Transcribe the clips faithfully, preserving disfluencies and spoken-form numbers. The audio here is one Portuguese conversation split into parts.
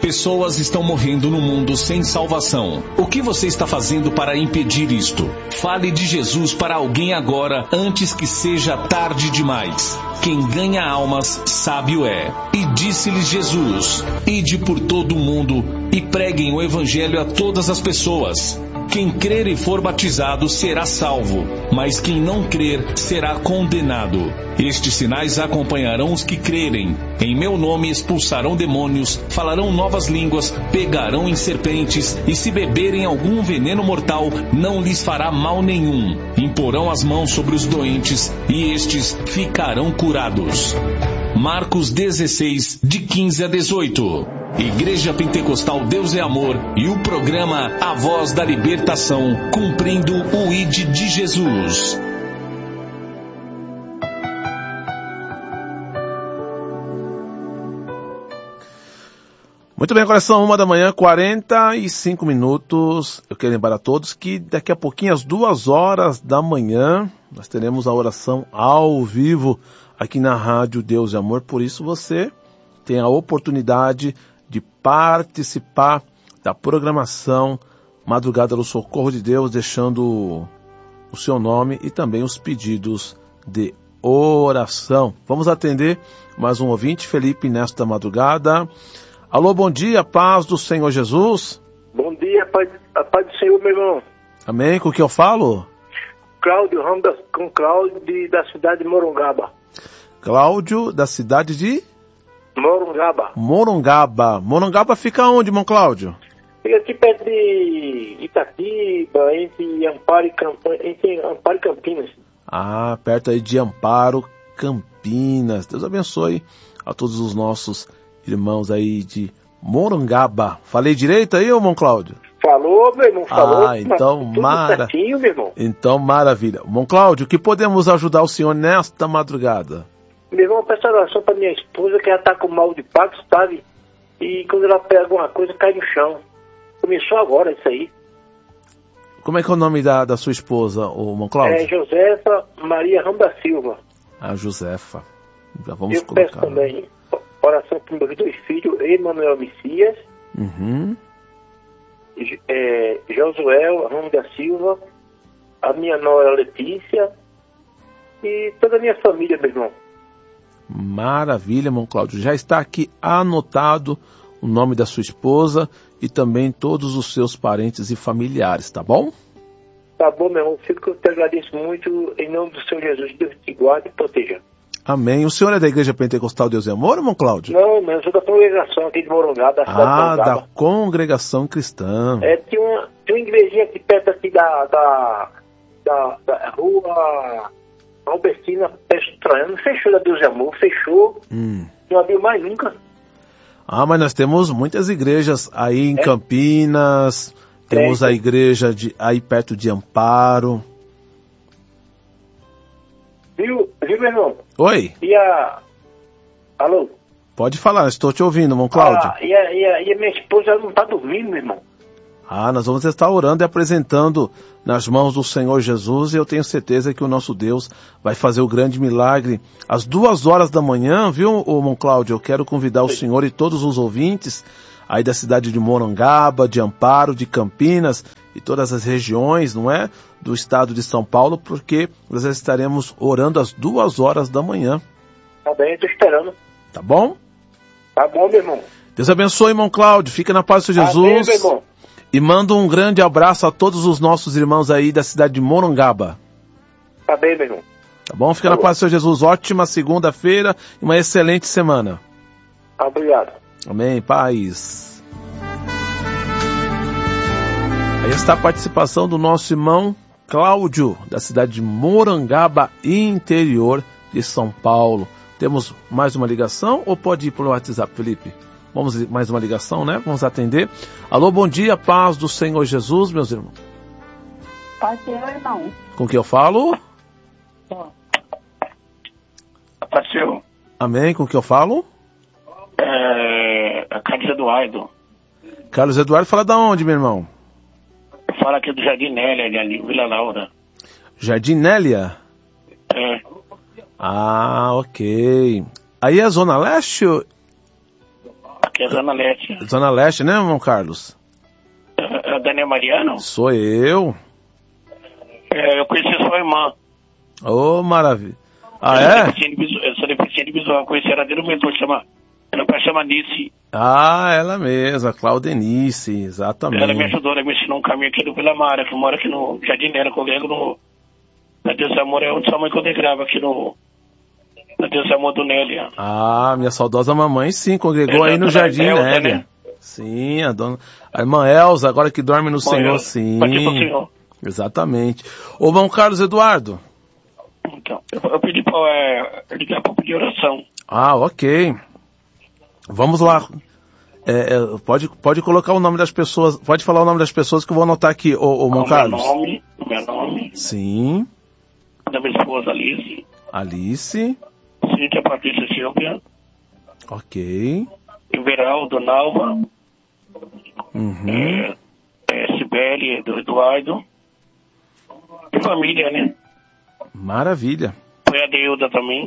Pessoas estão morrendo no mundo sem salvação. O que você está fazendo para impedir isto? Fale de Jesus para alguém agora, antes que seja tarde demais. Quem ganha almas, sábio é. E disse-lhes Jesus: Ide por todo o mundo e preguem o evangelho a todas as pessoas. Quem crer e for batizado será salvo, mas quem não crer será condenado. Estes sinais acompanharão os que crerem. Em meu nome expulsarão demônios, falarão novas línguas, pegarão em serpentes, e se beberem algum veneno mortal, não lhes fará mal nenhum. Imporão as mãos sobre os doentes, e estes ficarão curados. Marcos dezesseis, de quinze a dezoito. Igreja Pentecostal Deus é Amor e o programa A Voz da Libertação, cumprindo o I D de Jesus. Muito bem, agora são uma da manhã, quarenta e cinco minutos. Eu quero lembrar a todos que daqui a pouquinho, às duas horas da manhã, nós teremos a oração ao vivo aqui na Rádio Deus é Amor. Por isso você tem a oportunidade de participar da programação Madrugada do Socorro de Deus, deixando o seu nome e também os pedidos de oração. Vamos atender mais um ouvinte, Felipe, nesta madrugada. Alô, bom dia, paz do Senhor Jesus. Bom dia, paz, a paz do Senhor, meu irmão. Amém, com o que eu falo? Cláudio, Ramos da, com Cláudio de, da cidade de Morungaba. Cláudio, da cidade de? Morungaba. Morungaba. Morungaba fica onde, irmão Cláudio? Fica aqui perto de Itatiba, entre Amparo e, Camp... entre Amparo e Campinas. Ah, perto aí de Amparo, Campinas. Deus abençoe a todos os nossos irmãos aí de Morungaba. Falei direito aí, irmão Cláudio? Falou, meu irmão, falou. Ah, então, mara... certinho, meu irmão. Então, maravilha. Irmão Cláudio, que podemos ajudar o senhor nesta madrugada? Meu irmão, eu peço oração para minha esposa, que ela tá com mal de Pax, sabe? E quando ela pega alguma coisa, cai no chão. Começou agora isso aí. Como é que é o nome da, da sua esposa, o irmão Cláudio? É Josefa Maria Ramos da Silva. Ah, Josefa. Já vamos eu colocar. peço também oração para meus dois filhos, Emanuel Messias, uhum. é, Josuel Ramos da Silva, a minha nora Letícia e toda a minha família, meu irmão. Maravilha, irmão Cláudio. Já está aqui anotado o nome da sua esposa e também todos os seus parentes e familiares, tá bom? Tá bom, meu irmão. Fico que eu te agradeço muito, em nome do Senhor Jesus. Deus te guarde e proteja. Amém. O senhor é da Igreja Pentecostal Deus é Amor, irmão Cláudio? Não, mas eu sou da congregação aqui de Morungaba, da cidade Ah, de Morungaba. da congregação cristã. É, tinha uma, tinha uma igrejinha aqui perto aqui da, da, da, da rua Albertina, perto do Traiano. Fechou da Deus é Amor, fechou. Hum. Não abriu mais nunca. Ah, mas nós temos muitas igrejas aí em é. Campinas, temos é, a igreja de, aí perto de Amparo. Viu, viu, meu irmão? Oi. E a... Alô? Pode falar, estou te ouvindo, irmão Cláudio. Ah, e, a, e, a, e a minha esposa ela não está dormindo, meu irmão. Ah, nós vamos estar orando e apresentando nas mãos do Senhor Jesus, e eu tenho certeza que o nosso Deus vai fazer o grande milagre. Às duas horas da manhã, viu, irmão Cláudio? Eu quero convidar o Sim. senhor e todos os ouvintes aí da cidade de Morungaba, de Amparo, de Campinas e todas as regiões, não é? Do estado de São Paulo, porque nós estaremos orando às duas horas da manhã. Tá bem, eu tô esperando. Tá bom? Tá bom, meu irmão. Deus abençoe, irmão Cláudio. Fica na paz do Senhor Jesus. Amém, meu irmão. E manda um grande abraço a todos os nossos irmãos aí da cidade de Morungaba. Tá bem, meu irmão. Tá bom? Fica tá na bom. paz do Senhor Jesus. Ótima segunda-feira e uma excelente semana. Obrigado. Amém. Paz. Aí está a participação do nosso irmão Cláudio, da cidade de Morungaba, interior de São Paulo. Temos mais uma ligação ou pode ir pelo WhatsApp, Felipe? Vamos mais uma ligação, né? Vamos atender. Alô, bom dia, paz do Senhor Jesus, meus irmãos. Pode ser, irmão. Com que eu falo? Pode ser. Amém, com que eu falo? É... Carlos Eduardo. Carlos Eduardo, fala da onde, meu irmão? Fala aqui do Jardim Nélia, ali, Vila Laura. Jardim Nélia? É. Ah, ok. Aí é a Zona Leste? aqui é Zona Leste. Zona Leste, né, irmão Carlos? É, é Daniel Mariano? Sou eu. É, eu conheci sua irmã. Ô, oh, maravilha. Ah, eu é? Sou visual, eu sou deficiente visual, eu conheci ela desde o mentor, chama, ela chama Nice. Ah, ela mesma, Claudenice, exatamente. Ela me ajudou, ela me ensinou um caminho aqui do Vila Mara, que mora aqui no Jardim Nera, que eu lembro no... Na Deus Amor, é onde sua mãe congregava aqui no... Na Deus Amor do Nélia. Ah, minha saudosa mamãe, sim, congregou aí no Jardim Elza, Nélia. né? Sim, a dona... A irmã Elza, agora que dorme no Bom, Senhor, eu, sim. Pode pro Senhor. Exatamente. Ô, irmão Carlos Eduardo. Então, eu, eu pedi pra é, ligar pra pedir oração. Ah, ok. Vamos lá. É, é, pode, pode colocar o nome das pessoas, pode falar o nome das pessoas que eu vou anotar aqui, ô, ô irmão o Carlos. Meu nome, o meu nome. Sim. Da minha esposa Alice. Alice. Cíntia Patrícia Silvia. Ok. Everaldo Nalva. Uhum. É, é, Sibeli, do Eduardo. E família, né? Maravilha. Foi a Deuda também.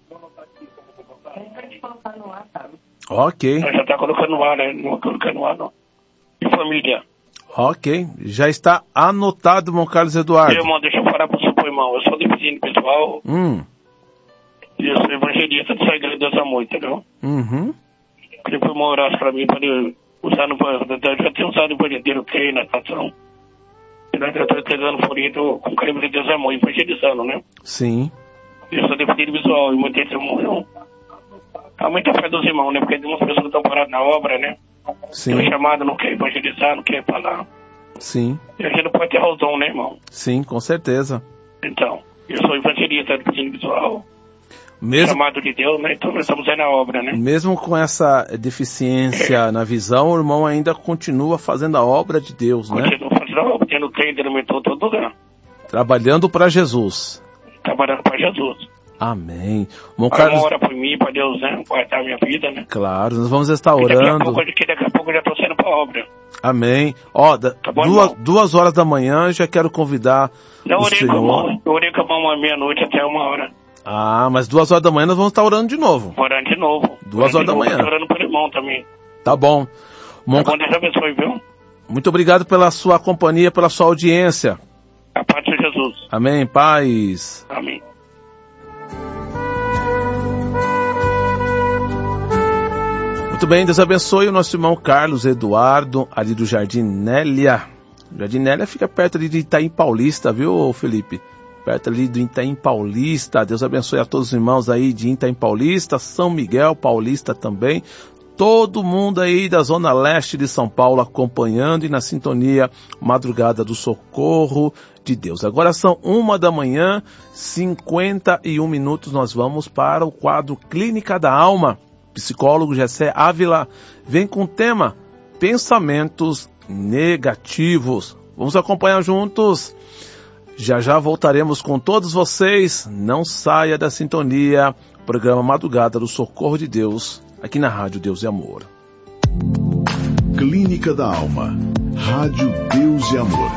Ok. Ela já tá colocando no ar, né? Não vou colocar no ar, não. E família. Ok. Já está anotado, irmão Carlos Eduardo. Meu irmão, deixa eu falar pro seu irmão. Eu sou deficiente pessoal. Hum. E eu sou evangelista dessa igreja de Deus Amor, entendeu? Uhum. Queria que o irmão orasse pra mim, pra ele usar no... Eu já tenho usado o verdadeiro que na estação. Eu estou entregando folheto com creme de Deus Amor, evangelizando, né? Sim. Eu sou deficiente visual e muitos testemunhos. Aumenta a fé dos irmãos, né? Porque tem umas pessoas que estão paradas na obra, né? Sim. Tem chamado, não quer evangelizar, não quer falar. Sim. E a gente não pode ter razão, né, irmão? Sim, com certeza. Então, eu sou evangelista deficiente visual. Mesmo, chamado de Deus, né? Então nós estamos aí na obra, né? Mesmo com essa deficiência é. na visão, o irmão ainda continua fazendo a obra de Deus, né? Continua fazendo a obra, tendo crente, alimentou todo lugar. Trabalhando para Jesus. Trabalhando para Jesus. Amém. Irmão Carlos... ora por mim, para Deus, né? Guardar a minha vida, né? Claro, nós vamos estar orando. Daqui a pouco, daqui a pouco eu já estou saindo para a obra. Amém. Ó, da, tá bom, duas, duas horas da manhã eu já quero convidar Não, o orei senhor. Com a mão, eu orei com a mão à meia-noite até uma hora. Ah, mas duas horas da manhã nós vamos estar orando de novo. Orando de novo. Duas horas da manhã. Orando por irmão também. Tá bom. Mon... Tá bom, Deus abençoe, viu? Muito obrigado pela sua companhia, pela sua audiência. A paz de Jesus. Amém, paz. Amém. Muito bem, Deus abençoe o nosso irmão Carlos Eduardo, ali do Jardim Nélia. O Jardim Nélia fica perto ali de Itaim Paulista, viu, Felipe? Perto ali do Itaim Paulista. Deus abençoe a todos os irmãos aí de Itaim Paulista, São Miguel Paulista também. Todo mundo aí da Zona Leste de São Paulo acompanhando e na sintonia Madrugada do Socorro de Deus. Agora são uma da manhã, cinquenta e um minutos. Nós vamos para o quadro Clínica da Alma. Psicólogo Gessé Ávila vem com o tema Pensamentos Negativos. Vamos acompanhar juntos. Já já voltaremos com todos vocês. Não saia da sintonia. Programa Madrugada do Socorro de Deus, aqui na Rádio Deus e Amor. Clínica da Alma. Rádio Deus e Amor.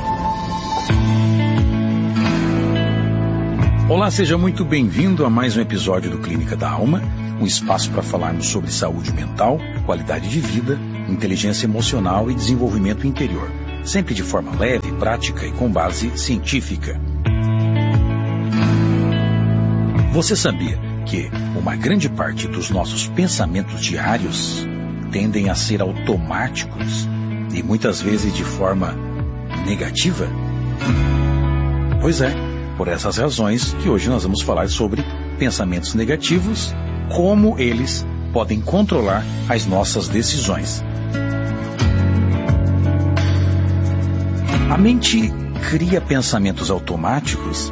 Olá, seja muito bem-vindo a mais um episódio do Clínica da Alma, um espaço para falarmos sobre saúde mental, qualidade de vida, inteligência emocional e desenvolvimento interior. Sempre de forma leve, prática e com base científica. Você sabia que uma grande parte dos nossos pensamentos diários tendem a ser automáticos e muitas vezes de forma negativa? Pois é, por essas razões que hoje nós vamos falar sobre pensamentos negativos, como eles podem controlar as nossas decisões. A mente cria pensamentos automáticos